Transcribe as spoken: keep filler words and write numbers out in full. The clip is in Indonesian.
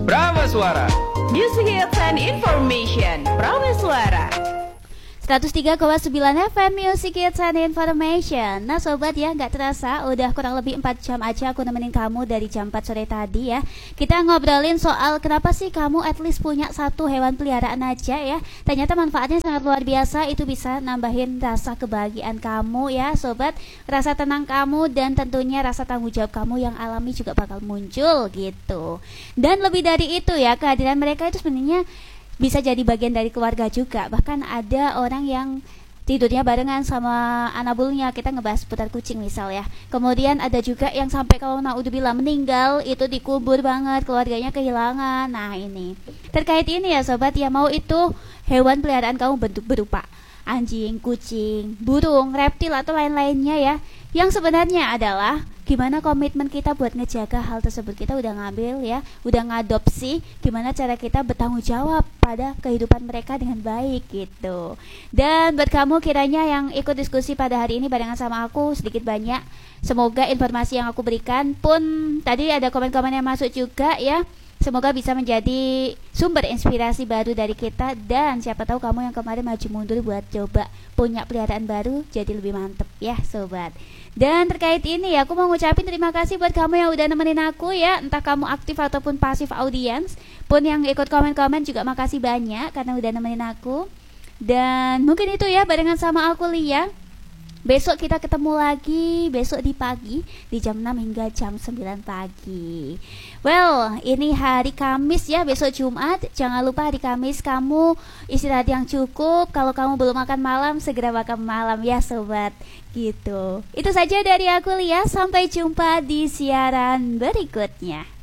Prameswara. Music hits and information. Prameswara. seratus tiga koma sembilan F M Music Hits and Information. Nah sobat ya, gak terasa udah kurang lebih empat jam aja aku nemenin kamu dari jam empat sore tadi ya. Kita ngobrolin soal kenapa sih kamu at least punya satu hewan peliharaan aja ya. Ternyata manfaatnya sangat luar biasa. Itu bisa nambahin rasa kebahagiaan kamu ya sobat, rasa tenang kamu, dan tentunya rasa tanggung jawab kamu yang alami juga bakal muncul gitu. Dan lebih dari itu ya, kehadiran mereka itu sebenarnya bisa jadi bagian dari keluarga juga. Bahkan ada orang yang tidurnya barengan sama anak bulunya. Kita ngebahas seputar kucing misal ya. Kemudian ada juga yang sampai kalau naudzubillah meninggal, itu dikubur banget, keluarganya kehilangan. Nah ini terkait ini ya sobat ya, mau itu hewan peliharaan kamu bentuk berupa anjing, kucing, burung, reptil atau lain-lainnya ya, yang sebenarnya adalah gimana komitmen kita buat ngejaga hal tersebut. Kita udah ngambil ya, udah ngadopsi, gimana cara kita bertanggung jawab pada kehidupan mereka dengan baik gitu. Dan buat kamu kiranya yang ikut diskusi pada hari ini barengan sama aku sedikit banyak, semoga informasi yang aku berikan pun tadi ada komen-komen yang masuk juga ya, semoga bisa menjadi sumber inspirasi baru dari kita. Dan siapa tahu kamu yang kemarin maju mundur buat coba punya peliharaan baru jadi lebih mantep ya sobat. Dan terkait ini ya, aku mau ngucapin terima kasih buat kamu yang udah nemenin aku ya, entah kamu aktif ataupun pasif audience. Pun yang ikut komen-komen juga makasih banyak karena udah nemenin aku. Dan mungkin itu ya barengan sama aku Lia. Besok kita ketemu lagi, besok di pagi di jam enam hingga jam sembilan pagi. Well, ini hari Kamis ya, besok Jumat. Jangan lupa hari Kamis kamu istirahat yang cukup. Kalau kamu belum makan malam, segera makan malam ya sobat. Gitu. Itu saja dari aku Lia, sampai jumpa di siaran berikutnya.